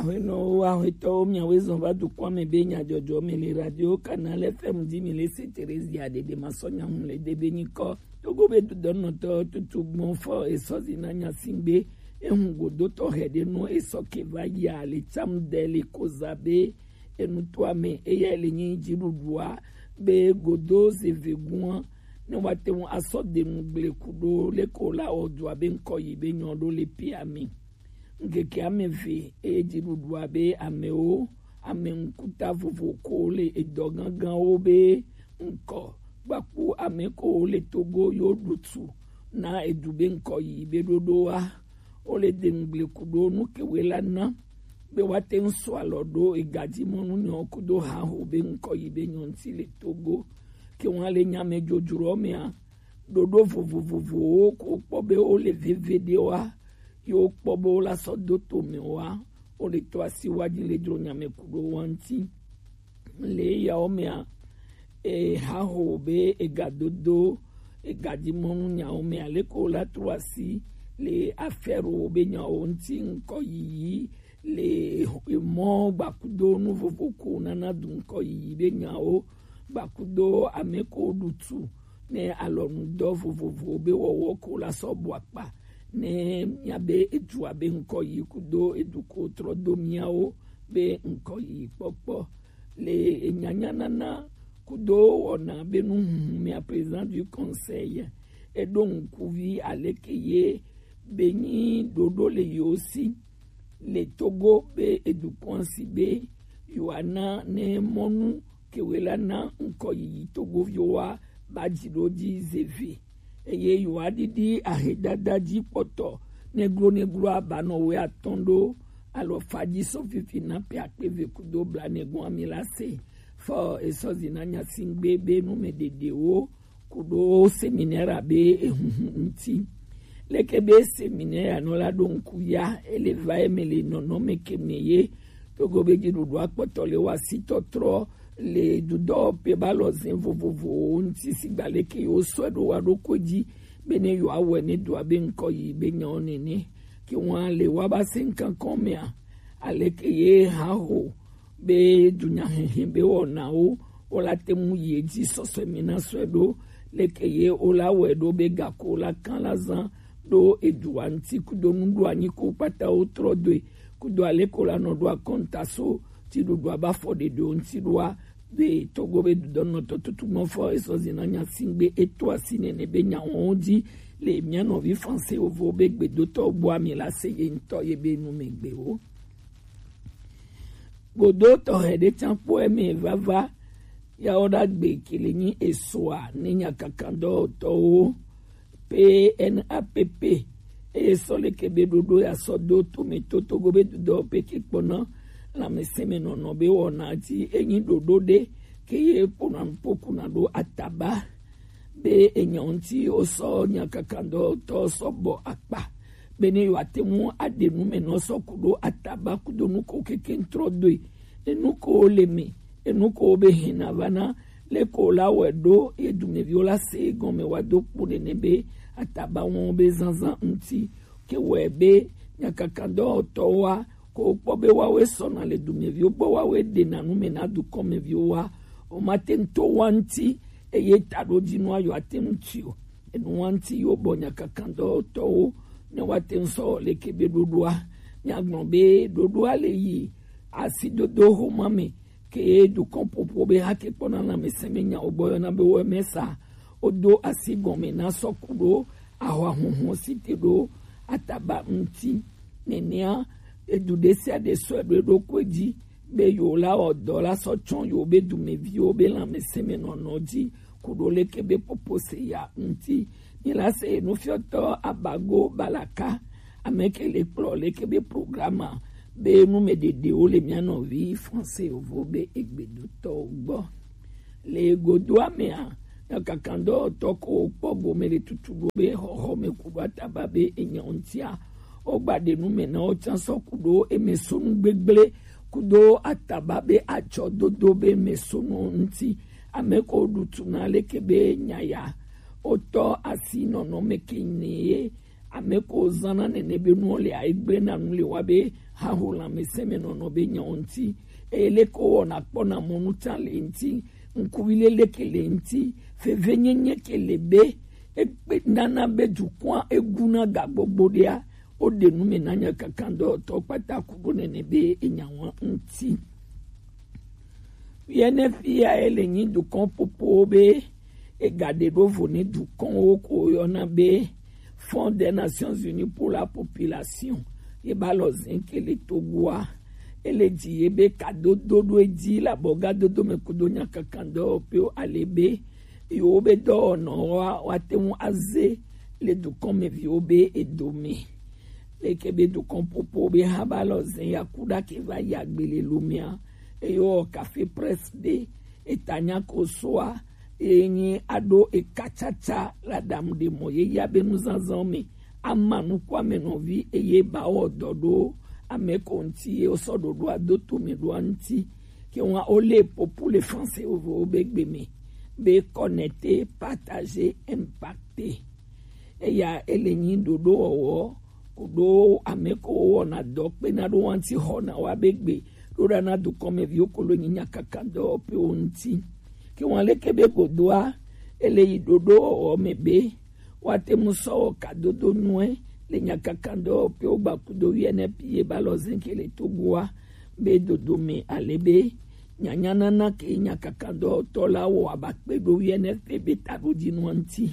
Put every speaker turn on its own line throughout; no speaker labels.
Ahweno ahweto miawezo vadu kwa mebenya jojo mele radio canal FM 10 Teresia de masonya mle de beniko togo be dono to tutu monfo esozi na nyasingbe ehungodo to hede no esoke vaya le chamdele kozabe enutwame eyele nyi jirudua be godo zeveguan ne wate won asode nugle kudo le kola odwa be nkoyi be nyodo le piami ngeke ameve ejirudua be ameo amenkuta vovoko le edogangan obe nko gbapu ameko le togo yodutu na edube nkoyi be dodoa ole dengle kudo nukewela na be wate nso alodo egaji monu ni okudo ha ho be nkoyi be nyonti le togo ke won le nyame jojuro me a dodo vovovovo ko pobe ole vvd wa yo pobo la sodoto me wa ole to asiwaji le juro nyame kudo wanti le ya o me a ha ho be egadodo egaji monu nya o me ale ko la troasi le affaire o be nya o nti nkoyi le mo bakudo no vovoko nana dun nkoyi be nya o bakudo ameko dutu ne alonu do vovovo be wowo ko la sobo apa ne yabe etu abe nkoyi kudo eduko trodo miao be nkoyi popo le nyanya nana kudo ona benu mi a président du conseil et donc kuvi alekeye beni dodo le yosi le togo be edukonsi be yoana ne monu kewela na nkoyi togo yoa bajidoji zeve eye yoa didi ahedadaji poto negro abano we atondo alo faji sofifi na pe akpeve kudo bla nego amilase for esozi na nyasingbe be no mededeo kudo seminaire be nti lekebe seminaire no la donku ya eleva emele nono mekemeye togo be jidudu akpotole wa sitotro le dudo pe balozin vovovo nti sigbaleke yo swedo wa dokoji bene yo awene do abe nkoyi be nyonene ki won le wa ba senkan komia alekeye haho be dunya hembe wona o ola temu yeji sosemina swedo lekeye ola wedo be gakola kan lazan do eduanti kudo ndu anyi ko pata otro do kudo alekola no do akontaso ti do abafode do nti do be togo be dono to tutu mo fo esozi na nya singbe eto asine ne be nya onji le miano vi français ovo be gbe do to bo ami la seye nto ye be nu megbe o godo to hede champo eme vava ya oda gbe kilinyi esoa ni nya kakando to PNAPP e sole kebe dodo ya sodo to meto togo be do pe kipona la meseme no be wona ti enyi dodo de ke ye pona mpoku na do ataba be enyonti oso nya kakando to sobo akpa bene yo atemu adenu me no so kudo ataba kudo nuko keke ntrodo enuko leme enuko be hinavana le kola wedo edume viola se gome wado pune nebe ataba won be zanzan nti ke webe nya kakando towa ko pobe wawe sona le dumevio bo wawe de nanu menadu komevio wa o matento wanti eye tado jinwa yo atemtio enu wanti yo bonya kakando to ne watenso le kebe dodua nya gnombe dodua le yi asido do ho mame ke du kompopo be hake pona na mesemenya oboyo na be we mesa odo asigome na sokudo awa honhon sitedo ataba nti nenia edudesia de soedo do kweji be yo la odola so chon yo be du me vi be la meseme no noji kudole kebe popose ya nti ni la se no fioto abago balaka ameke le pro le kebe programa be nu me de o le miano vi français ovo be egbedu to gbo le godwa mea ya kakando toko pogo mele tutugo be ho me kubata babe enyontia ogbade nu mena o chanso kudo emesonu gbegble kudo atababe acho dodo be mesonu nti ameko dutu na lekebe nyaya oto asino no mekine ameko zana ne be no le aigbe na no le wabe ha hola meseme no be nyonti ele ko na kpona monu talenti nkuwile lekele nti fevenyenye kelebe ekpe nana be dukwa eguna gagbogbo dia o de nume nanya kakando to pata kubone ne be enyawa nti yenefia ele nyi dukon popo be e gade do vone dukon o ko yona be Fonds des Nations Unies pour la population e balozin kele togwa ele di ebe kado dodo edi la boga dodo mekudo nya kakando pe alebe yo be do no wa te mu aze le dukon me vi obe edome le kebe dukon popo be habalozin yakuda ke va yagbele lumia e yo café presse de etanya kosoa enyi ado ekachacha la dame de moye yabe nuzanzome amanu kwa menovi eye ba ododo amekonti o sododo adoto medwanti ki on a olé pour les français au begbeme be connecter partager impacter e ya elenyi dodo owo kodo ameko na dokpe na do wanti hona wa begbe do na do comme vieux koloni nyakakando pe onti ki wọn lekebe godoa eleyi dodo o mebe wate muso kadodo nue le nyakakando pe obakudo yene pie balozin kele togwa be dodo me alebe nyanyana na ke nyakakando tola wo abakpe do yene pebe tarodi nwanti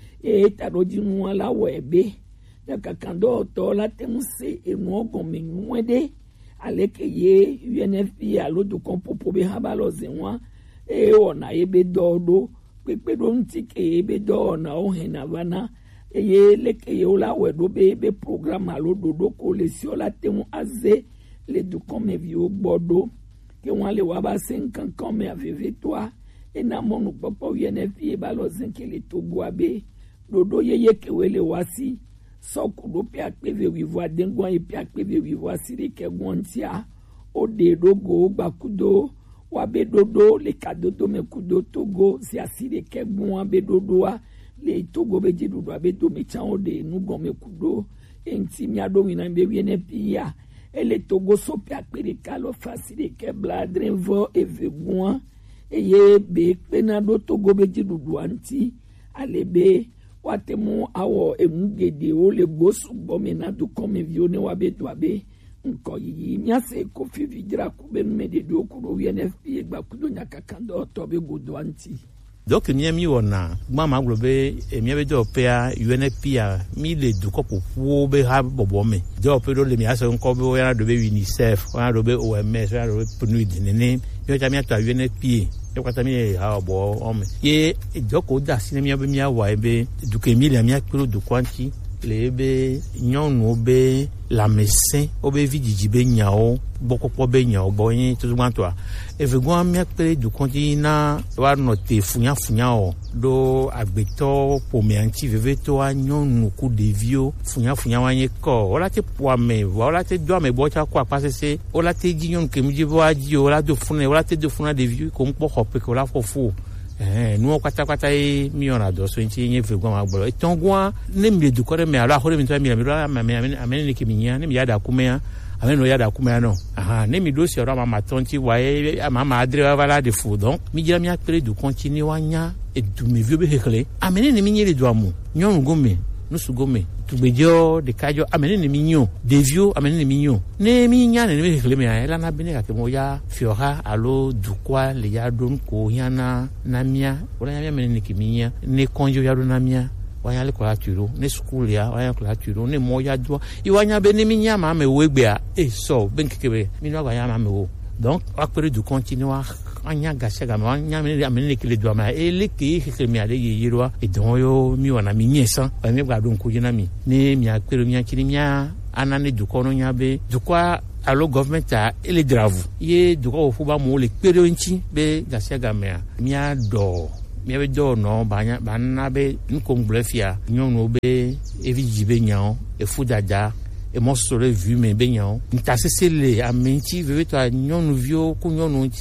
e tarodi nwala wo ebe nyakakando tola temuse enu ogome nwede aleke ye UNFP alodo kompopo be habalozin wa e ona ebe dodo pepe do ntike ebe do na ohena vana ye leke ye ola wedo be programme alodo do ko le si ola temu aze le du comme vieux bodo ke wan le waba 5 comme aveve toi e na monu popo UNFP balozin ke le toboabe dodo ye ke wele wasi so kudo pe akpeve wivo dengwa e pe akpeve wivo asiri ke gwantia o de dogo gbakudo wabe dodo le kadodo me kudo togo si asire ke gwan wabe dodo le togo be jidudo wabe do me chan de nugon me kudo enti mi ado wina be wiene pia ele togo so pe akpere kalo fasire ke bladrin vo evegwan eye be penado togo be jidudo anti alebe watemu awo emugede o le gosu bomena do comme vione wabe do wabe nko yi miase ko fi vidra ku be mede do ku do UNFP egba ku do nyakakando to be godo anti
donc mi wona mama globe mi be do pe a UNFP a mi le du ko popo be ha bobo me do pe do le mi aso nko be o ya do be UNICEF o ya do be OMS o ya do be PNUD nene yo ja mi ato UNFP e kwata mi ha obo o me ye joko da sine mi be mi awa ebe du ke mi le mi akpero du kwanti le be nyonu be la médecin obe vidiji be nyao bokopo be nyao boyin to gwan to evegwan mi akpere du konti na wa note funya o do agbeto pome anti veve to anyonu ku devio funya wanye ko ola te poame ola te do me bocha ko apasese ola te jinyon kemji bo aji ola do funa ola te do funa devio ko mpo hope ko la fofu nous kwata mi on a do so nti nye vegwa magbolo etongwa ne mi du kore me ala hore mi to mi la amene ke minya ne mi yada kumea amene no yada kumea no ne mi do si ora mama tonti wa mama adre vala de fou donc mi dira mi akpere du continue wanya et du me vieux be hekle amene ne mi nye le do amu nyon gome no su gome tugbejo de kajo amene ne minyo devio amene ne minyo ne minya ne me hekle me ela na bene ka mo ya fiora alo du kwa le ya don ko yana namia wala ya amene ne kiminya ne konjo ya don namia wanya le kwa turo ne school ya wanya kwa turo ne mo ya do iwanya be ne minya ma me wegbe a so ben kekebe mi no wanya ma me wo donc après du continuer anya gasega ma anya amene ke le do ma ele ke ke mi ale yiro e don yo mi wana mi nyesa ani gba don ko jina mi ne mi akpere mi akiri mi anane du kono nya be du kwa alo government a ele dravu ye du ko fu ba mo le kpere nchi be gasega ma mi ado mi be do no banya banna be nkongbule fia nyono be eviji be nyao e fu dada et moi sur le vu mais ben yon ntasesele amenti veve to nyonu vio ku nyonu nti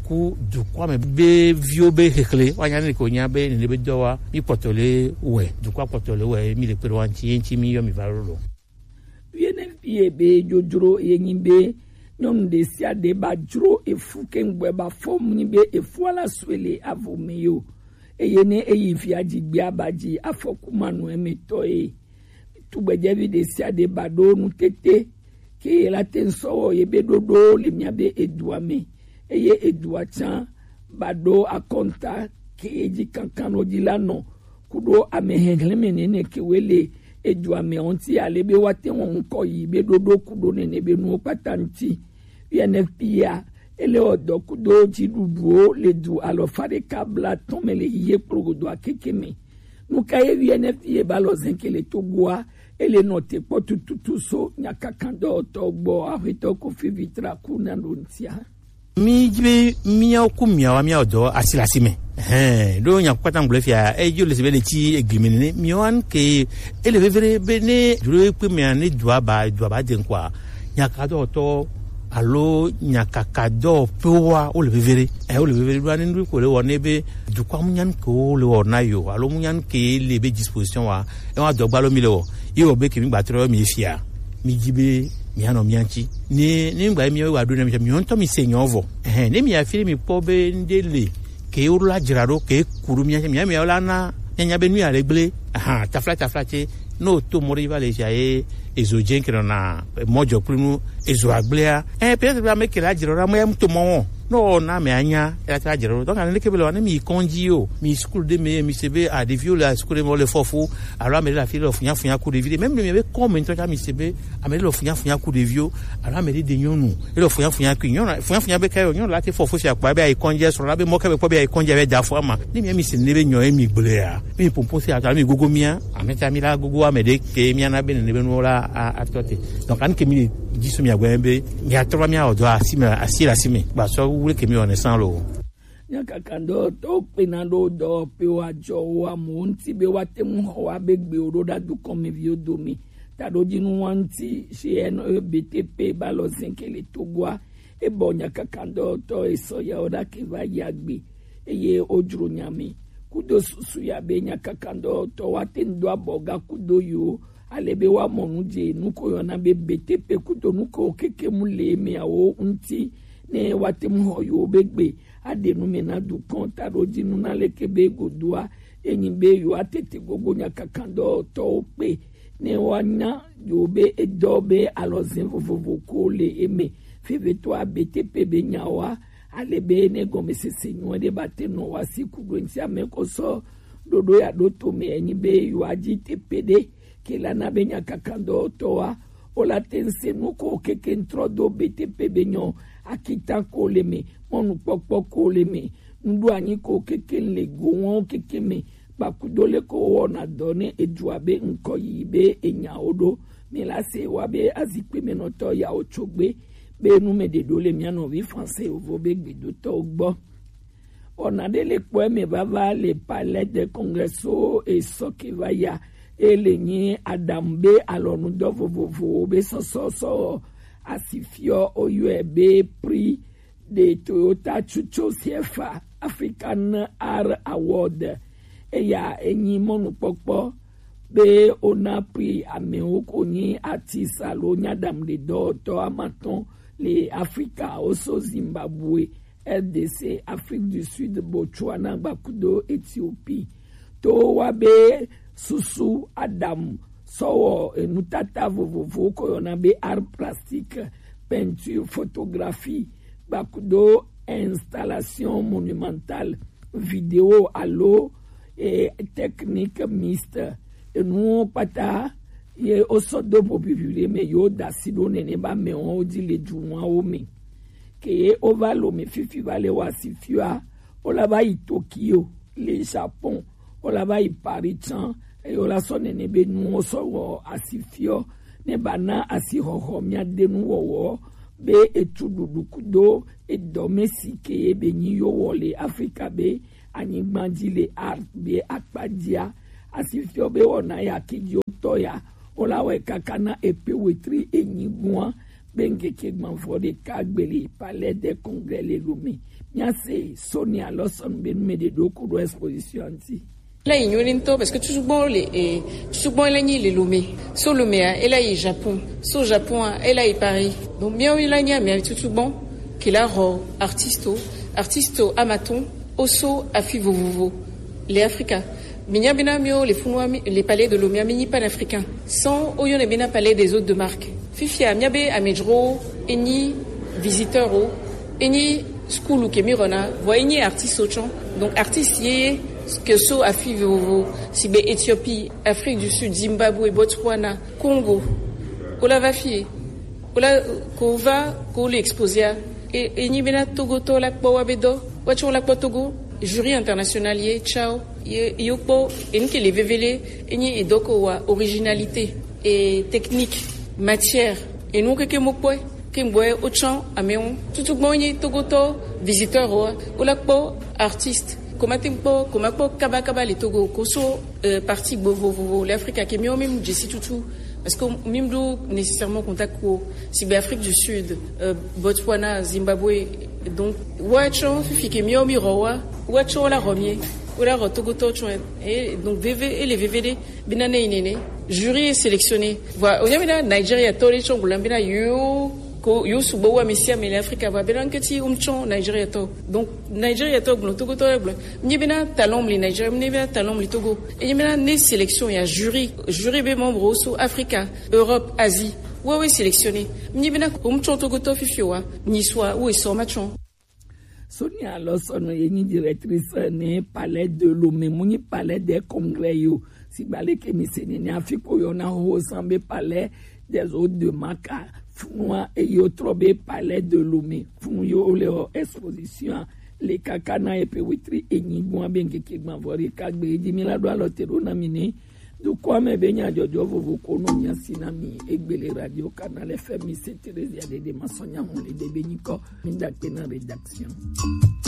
ku du kwa me be vio be hekle wanya ne ko nya be ne be dowa mi potole we du kwa potole we mi le pero anti mi yo mi varolo
UNFPA be jojoro yenimbe nyom de sia de ba juro efu kengwe ba fom ni be efu ala swele avomeyo eyene eyifi ajigbe abaji afokumanu emetoe tugbejevi de sia de bado nu tete ke la tenso ye be dodo le miabe eduame eye eduachan bado akonta ke eji kankano dilano kudo amehengle menene ke wele eduame onti alebe wate won ko yi be dodo kudo nene be nu patanti UNFPA ele odo kudo jiduduo le du alofare kabla tomele ye progodo akekeme nukaye UNFPA balozenkele togwa ele note potututu so nyakakando togbo ahito kofi vitra kuna nontia
mi jibe miya kumya wa miya odo asilasime do nya kwata ngblefia ejo le sebe le ti eglimene mi wan ke ele vevere bene duro pe mi ani dua ba den kwa nya kado to alo nya kakado pewa o le vevere do ani ndu ko le wonebe du kwa munyan ko le wona yo alo munyan ke le be disposition wa e wa dogba lo mi le wo yo be ke mi gba tro mi fia mi jibe mi ano mianchi ni ngba mi wa do na mi on to mi senyovo ne mi afiri mi pobe ndele ke urula jiraro ke kurumia mi ala na nya be nu aregle tafla che no to mori vale jae ezojen ke na mojo prinu ezo aglea peut-être ba me ke la jiraro mo em to mo no na me anya ela ta jiraro donc an ke belo na mi konji o mi school de mi sebe a de viola school mo le fofu alors me la fille lo funya coup de vie même me be comment to mi sebe a me lo funya coup de vie alors me de nyonu e lo funya ku nyonu funya be kayo nyonu la te fofu sia kwa be ai konje so la be mo ka be ko be ai konje be da fo ma ni mi se ne be nyo e mi glea mi pompo se ata mi gogo mia a me ta mi la gogo a me de ke mi na be ne be no la a tote donc an ke mi jisu mi agwembe mi atro mi odo asila sime ba so wule ke mi one san lo
nyakakando to penando do pe wa jo wa monti be wate mu wa begbe oroda du come vio domi tado jinu wanti chez BTP balozenkele togwa e bonya kakando to eso ya oda ke va yagbe eye ojuru nyame kudo susu ya be nyakakando to wate ndo aboga kudo yo alebe wa monuje nuko yona be BTP kudo nuko keke mule me awo unti ne wate mu yo begbe adenu mena du konta rojinu na lekebe godua enyibe yo atete gogo nyakakando to pe ne wana yobe edobe alozin vovovo ko le eme feveto BTP benyawa alebe ne gomese senyo de bateno wasiku gwensi amekoso dodo ya doto me enyibe yo ajite pede kila na benya kakando toa ola tense nuko keke ntrodo BTP benyo akita ko leme monu pokpo ko leme ndu anyi ko keke le gowon keke me bakudole ko wona done eduabe nko yibe enyaodo milase wabe azikpe menoto ya ochogbe be nu me de dole miano vi français ovobe gbedo to gbo ona de le po me baba le palais de congresso et sokivaya elenyi adambe alonu do vovovo be so asifio OUB prix de Toyota Chucho CFA African Art Award eya enyi monu pokpo be ona prix ameo konyi artiste alonya damde do to amaton le Africa oso Zimbabwe RDC Afrique du Sud Botswana Bakudo Ethiopie to wabe susu Adam so nutata vovovo ko yona be art plastique peinture photographie bakudo installation monumentale vidéo allo et technique mixte nous pata ye osodo populaire me yo dasido nene ba me on di le juwa o me ke ovalo me fifi vale wasifia ola ba Tokyo le Japon ola ba Paris e ola sonne ne be nu so asifio ne bana asihoho mia de nu wo be etududu kudo e domesi ke be nyi yo wole Africa be anyi gbandile art be akpadia asifio be ona ya kiji otoya ola we kakana epe wetri enyi gwa bengeke gbanfori kagbeli palais des congrès les Lomé miase Sonia Lawson benme de dokudo exposition anti
là ignorinto parce que toujours bon les Lomé so Lomé et là Japon so Japon et là Paris donc bien oui là mais tout bon qu'il a artisto amaton oso afivovovo les Africains Minya bina mio les palais de Lomé mini panafricains sans oyone bina palais des hôtes de marque fifia miabe amedro eni visiteur eni school ou kemirona voyez artiste auchan donc artiste yé que so afivovo si be Éthiopie Afrique du Sud Zimbabwe Botswana Congo ola va fier ola ko va ko l'exposer et eni bina Togo to la po wabedo wacho la po Togo jury international yé ciao yoko enke les vevele eni edoko wa originalité et technique matière et nous que mokwe kemboy ochan ameon tout bonye togoto visiteur ou lakpo artiste komatempo komako kabakaba les Togo koso parti bovo l'Afrique qui mieux même je sais tout parce que même do nécessairement contact ko si Afrique du Sud Botswana Zimbabwe donc wacho fiki mieux mi rowa wacho la romier ola rotogoto et donc VV et les VVD binane inene jury sélectionné voilà on y a Nigeria tole chon bulambina yo subo wa mesia mais l'Afrique va belankati umchon Nigeria to donc Nigeria to blo togo to blo nyebina talon les Nigeria nyebina talon les Togo et nyebina né sélection il y a jury be membre sous Africa Europe Asie ouais sélectionné nyebina umchon togo to fifiwa ni soit ou so machon
Sonia Lawson est directrice né palais de Lomé moni palais des congrès yo si balé que miseni Afrique yo na ho sambe palais des hôtes de Maka funwa et yo trobe palais de Lomé fun yo le exposition les kakana et pewitri eni bon benke ke gbanvori kagbe di mi la do alotero na mini do kwame benya jojo vovo kono nya sinami egbele radio canal FM c'est Thérèse de Masonya on les debeniko minda tena rédaction